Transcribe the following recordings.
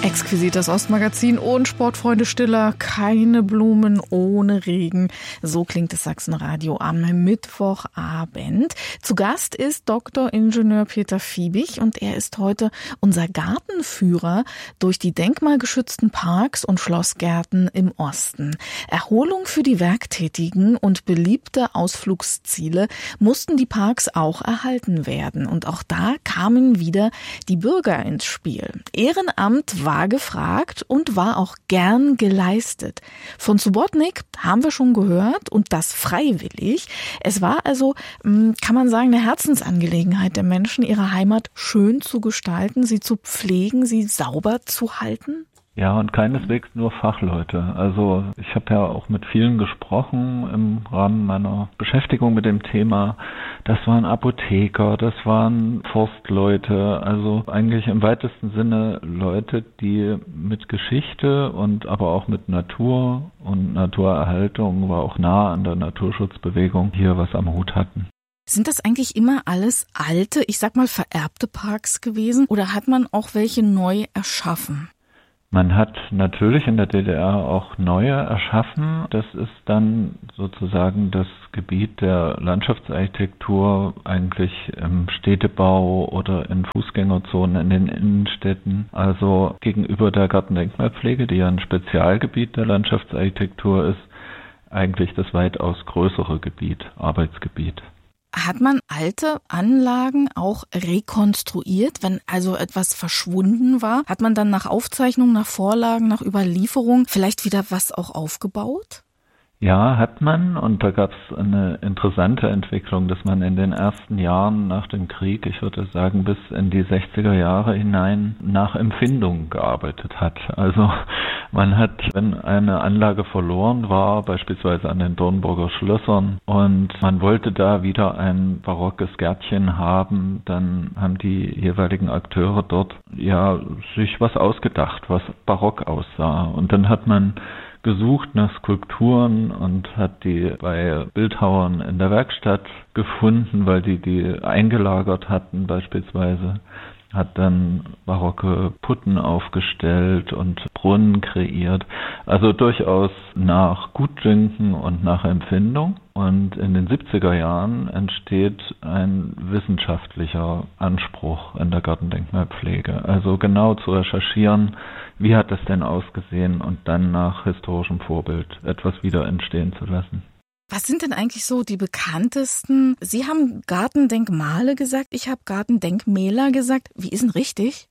Exquisites Ostmagazin und Sportfreunde Stiller, keine Blumen ohne Regen. So klingt das Sachsenradio am Mittwochabend. Zu Gast ist Dr. Ingenieur Peter Fiebig und er ist heute unser Gartenführer durch die denkmalgeschützten Parks und Schlossgärten im Osten. Erholung für die Werktätigen und beliebte Ausflugsziele mussten die Parks auch erhalten werden. Und auch da kamen wieder die Bürger ins Spiel. Ehrenamt war gefragt und war auch gern geleistet. Von Subotnik haben wir schon gehört und das freiwillig. Es war also, kann man sagen, eine Herzensangelegenheit der Menschen, ihre Heimat schön zu gestalten, sie zu pflegen, sie sauber zu halten. Ja, und keineswegs nur Fachleute. Also ich habe ja auch mit vielen gesprochen im Rahmen meiner Beschäftigung mit dem Thema. Das waren Apotheker, das waren Forstleute, also eigentlich im weitesten Sinne Leute, die mit Geschichte und aber auch mit Natur und Naturerhaltung, war auch nah an der Naturschutzbewegung hier was am Hut hatten. Sind das eigentlich immer alles alte, ich sag mal vererbte Parks gewesen oder hat man auch welche neu erschaffen? Man hat natürlich in der DDR auch neue erschaffen. Das ist dann sozusagen das Gebiet der Landschaftsarchitektur, eigentlich im Städtebau oder in Fußgängerzonen in den Innenstädten. Also gegenüber der Gartendenkmalpflege, die ja ein Spezialgebiet der Landschaftsarchitektur ist, eigentlich das weitaus größere Gebiet, Arbeitsgebiet. Hat man alte Anlagen auch rekonstruiert, wenn also etwas verschwunden war? Hat man dann nach Aufzeichnung, nach Vorlagen, nach Überlieferung vielleicht wieder was auch aufgebaut? Ja, hat man, und da gab es eine interessante Entwicklung, dass man in den ersten Jahren nach dem Krieg, ich würde sagen bis in die 60er Jahre hinein, nach Empfindung gearbeitet hat. Also man hat, wenn eine Anlage verloren war, beispielsweise an den Dornburger Schlössern, und man wollte da wieder ein barockes Gärtchen haben, dann haben die jeweiligen Akteure dort ja sich was ausgedacht, was barock aussah. Und dann hat man gesucht nach Skulpturen und hat die bei Bildhauern in der Werkstatt gefunden, weil die eingelagert hatten beispielsweise, hat dann barocke Putten aufgestellt und Brunnen kreiert, also durchaus nach Gutdünken und nach Empfindung. Und in den 70er Jahren entsteht ein wissenschaftlicher Anspruch in der Gartendenkmalpflege, also genau zu recherchieren, wie hat das denn ausgesehen und dann nach historischem Vorbild etwas wieder entstehen zu lassen. Was sind denn eigentlich so die bekanntesten? Sie haben Gartendenkmale gesagt, ich habe Gartendenkmäler gesagt. Wie ist denn richtig?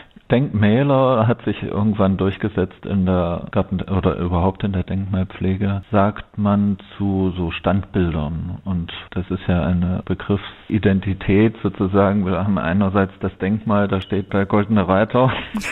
Denkmäler hat sich irgendwann durchgesetzt in der oder überhaupt in der Denkmalpflege, sagt man zu so Standbildern. Und das ist ja eine Begriffsidentität sozusagen. Wir haben einerseits das Denkmal, da steht der Goldene Reiter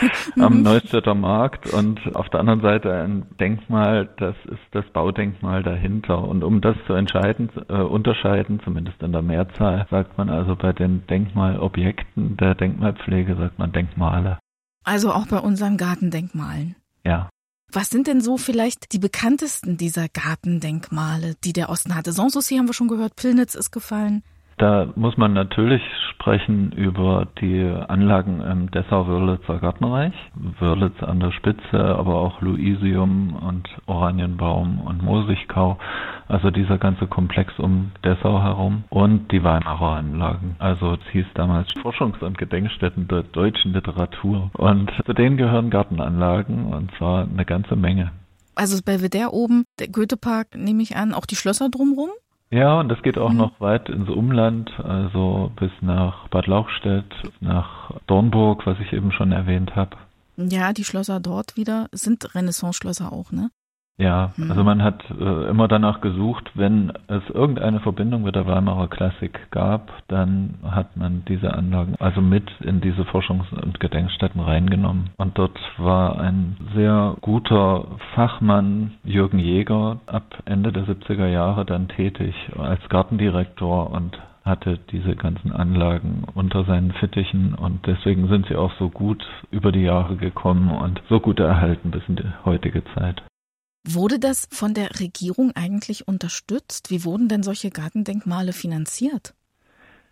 am Neustädter Markt, und auf der anderen Seite ein Denkmal, das ist das Baudenkmal dahinter. Und um das zu unterscheiden, zumindest in der Mehrzahl, sagt man also bei den Denkmalobjekten der Denkmalpflege, sagt man Denkmale. Also auch bei unseren Gartendenkmalen. Ja. Was sind denn so vielleicht die bekanntesten dieser Gartendenkmale, die der Osten hatte? Sanssouci haben wir schon gehört, Pillnitz ist gefallen. Da muss man natürlich sprechen über die Anlagen im Dessau-Wörlitzer Gartenreich. Wörlitz an der Spitze, aber auch Luisium und Oranienbaum und Mosigkau. Also dieser ganze Komplex um Dessau herum. Und die Weimarer Anlagen. Also es hieß damals Forschungs- und Gedenkstätten der deutschen Literatur. Und zu denen gehören Gartenanlagen, und zwar eine ganze Menge. Also Belvedere oben, der Goethepark, nehme ich an, auch die Schlösser drumherum? Ja, und das geht auch noch weit ins Umland, also bis nach Bad Lauchstädt, nach Dornburg, was ich eben schon erwähnt habe. Ja, die Schlösser dort wieder sind Renaissance-Schlösser auch, ne? Ja, also man hat immer danach gesucht, wenn es irgendeine Verbindung mit der Weimarer Klassik gab, dann hat man diese Anlagen also mit in diese Forschungs- und Gedenkstätten reingenommen. Und dort war ein sehr guter Fachmann, Jürgen Jäger, ab Ende der 70er Jahre dann tätig als Gartendirektor und hatte diese ganzen Anlagen unter seinen Fittichen, und deswegen sind sie auch so gut über die Jahre gekommen und so gut erhalten bis in die heutige Zeit. Wurde das von der Regierung eigentlich unterstützt? Wie wurden denn solche Gartendenkmale finanziert?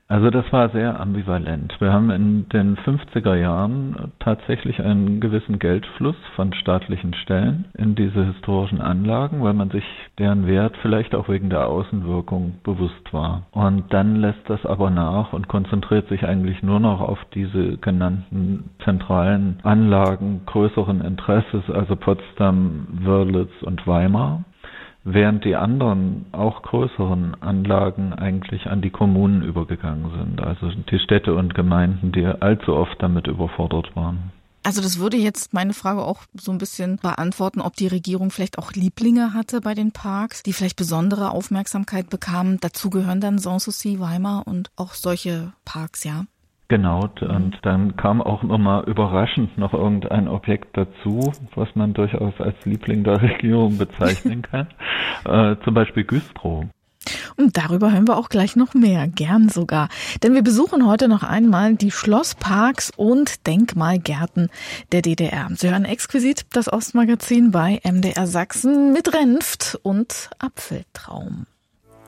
Also das war sehr ambivalent. Wir haben in den 50er Jahren tatsächlich einen gewissen Geldfluss von staatlichen Stellen in diese historischen Anlagen, weil man sich deren Wert vielleicht auch wegen der Außenwirkung bewusst war. Und dann lässt das aber nach und konzentriert sich eigentlich nur noch auf diese genannten zentralen Anlagen größeren Interesses, also Potsdam, Wörlitz und Weimar. Während die anderen, auch größeren Anlagen eigentlich an die Kommunen übergegangen sind, also die Städte und Gemeinden, die allzu oft damit überfordert waren. Also das würde jetzt meine Frage auch so ein bisschen beantworten, ob die Regierung vielleicht auch Lieblinge hatte bei den Parks, die vielleicht besondere Aufmerksamkeit bekamen. Dazu gehören dann Sanssouci, Weimar und auch solche Parks, ja? Genau, und dann kam auch immer überraschend noch irgendein Objekt dazu, was man durchaus als Liebling der Regierung bezeichnen kann, zum Beispiel Güstrow. Und darüber hören wir auch gleich noch mehr, gern sogar. Denn wir besuchen heute noch einmal die Schlossparks und Denkmalgärten der DDR. Sie hören exquisit das Ostmagazin bei MDR Sachsen mit Renft und Apfeltraum.